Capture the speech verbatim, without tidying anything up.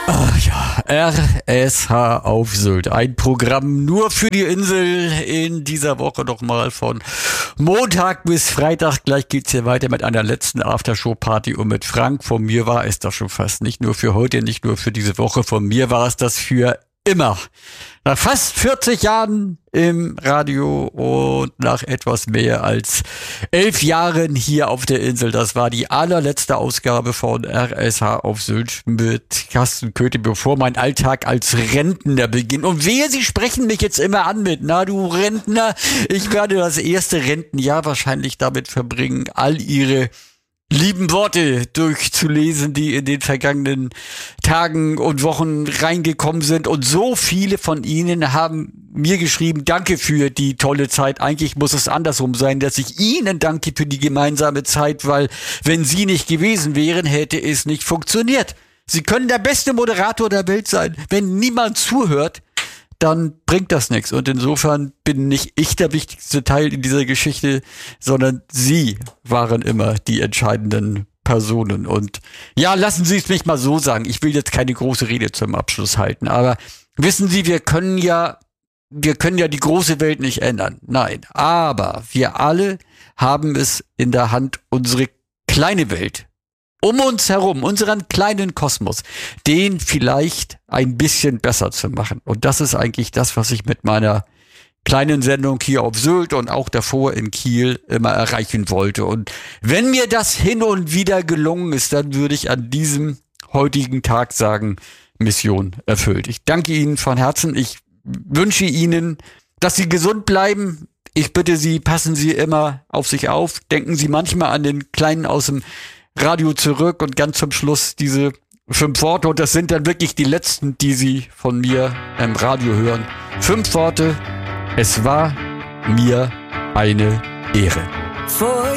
Ach ja, R S H auf Sylt. Ein Programm nur für die Insel in dieser Woche nochmal von Montag bis Freitag. Gleich geht's hier weiter mit einer letzten Aftershow-Party und mit Frank. Von mir war es das schon fast. Nicht nur für heute, nicht nur für diese Woche. Von mir war es das für immer. Nach fast vierzig Jahren im Radio und nach etwas mehr als elf Jahren hier auf der Insel. Das war die allerletzte Ausgabe von R S H auf Sylt mit Carsten Köthe, bevor mein Alltag als Rentner beginnt. Und wehe, Sie sprechen mich jetzt immer an mit, na du Rentner, ich werde das erste Rentenjahr wahrscheinlich damit verbringen, all Ihre lieben Worte durchzulesen, die in den vergangenen Tagen und Wochen reingekommen sind. Und so viele von Ihnen haben mir geschrieben, danke für die tolle Zeit. Eigentlich muss es andersrum sein, dass ich Ihnen danke für die gemeinsame Zeit, weil wenn Sie nicht gewesen wären, hätte es nicht funktioniert. Sie können der beste Moderator der Welt sein. Wenn niemand zuhört, dann bringt das nichts. Und insofern bin nicht ich der wichtigste Teil in dieser Geschichte, sondern Sie waren immer die entscheidenden Personen. Und ja, lassen Sie es mich mal so sagen. Ich will jetzt keine große Rede zum Abschluss halten, aber wissen Sie, wir können ja, wir können ja die große Welt nicht ändern. Nein, aber wir alle haben es in der Hand, unsere kleine Welt um uns herum, unseren kleinen Kosmos, den vielleicht ein bisschen besser zu machen. Und das ist eigentlich das, was ich mit meiner kleinen Sendung hier auf Sylt und auch davor in Kiel immer erreichen wollte. Und wenn mir das hin und wieder gelungen ist, dann würde ich an diesem heutigen Tag sagen, Mission erfüllt. Ich danke Ihnen von Herzen. Ich wünsche Ihnen, dass Sie gesund bleiben. Ich bitte Sie, passen Sie immer auf sich auf. Denken Sie manchmal an den Kleinen aus dem Radio zurück und ganz zum Schluss diese fünf Worte. Und das sind dann wirklich die letzten, die Sie von mir im Radio hören. Fünf Worte. Es war mir eine Ehre.